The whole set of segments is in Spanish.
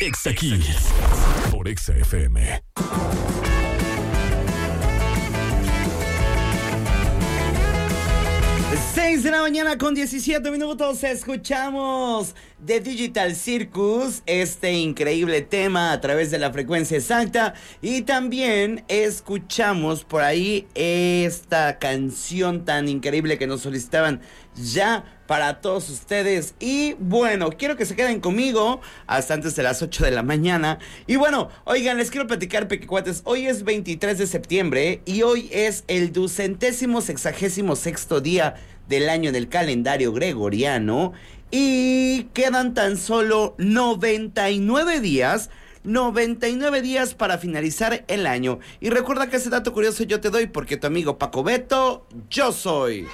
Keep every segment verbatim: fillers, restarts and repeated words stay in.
Exa Kids por Exa F M. seis de la mañana con diecisiete minutos, escuchamos The Digital Circus, este increíble tema a través de la frecuencia exacta, y también escuchamos por ahí esta canción tan increíble que nos solicitaban ya para todos ustedes. Y bueno, quiero que se queden conmigo hasta antes de las ocho de la mañana. Y bueno, oigan, les quiero platicar, pequecuates, hoy es veintitrés de septiembre y hoy es el ducentésimo sexagésimo sexto día del año en el calendario gregoriano, y quedan tan solo noventa y nueve días noventa y nueve días para finalizar el año. Y recuerda que ese dato curioso yo te doy porque tu amigo Paco Beto, yo soy.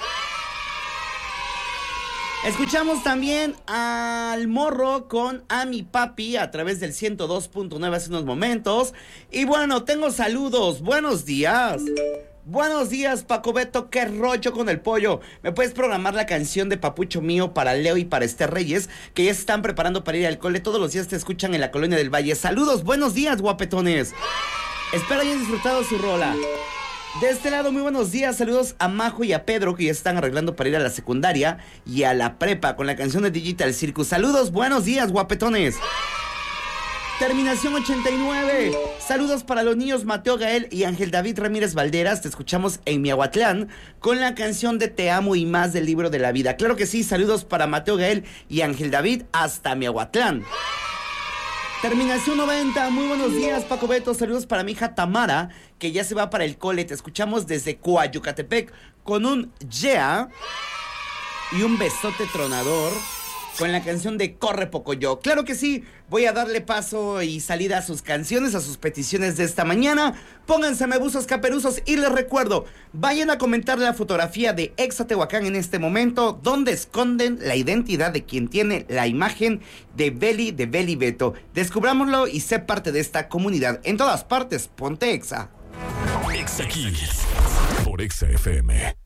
Escuchamos también al Morro con A Mi Papi a través del ciento dos punto nueve hace unos momentos. Y bueno, tengo saludos. Buenos días. Buenos días, Paco Beto, qué rollo con el pollo. ¿Me puedes programar la canción de Papucho Mío para Leo y para Esther Reyes, que ya se están preparando para ir al cole? Todos los días te escuchan en la Colonia del Valle. Saludos, buenos días, guapetones. Espero hayan disfrutado su rola. De este lado, muy buenos días, saludos a Majo y a Pedro, que ya están arreglando para ir a la secundaria y a la prepa con la canción de Digital Circus. Saludos, buenos días, guapetones. Terminación ochenta y nueve. Saludos para los niños Mateo Gael y Ángel David Ramírez Valderas. Te escuchamos en Miahuatlán con la canción de Te Amo y Más del Libro de la Vida. Claro que sí, saludos para Mateo Gael y Ángel David hasta Miahuatlán. Terminación noventa, muy buenos días, Paco Beto, saludos para mi hija Tamara, que ya se va para el cole. Te escuchamos desde Coayucatepec con un yeah y un besote tronador con la canción de Corre Pocoyo. Claro que sí, voy a darle paso y salida a sus canciones, a sus peticiones de esta mañana. Pónganse mebuzos caperuzos y les recuerdo, vayan a comentar la fotografía de Exa Tehuacán en este momento, donde esconden la identidad de quien tiene la imagen de Beli, de Beli Beto. Descubrámoslo y sé parte de esta comunidad. En todas partes, ponte Exa. Exa Kids por Exa F M.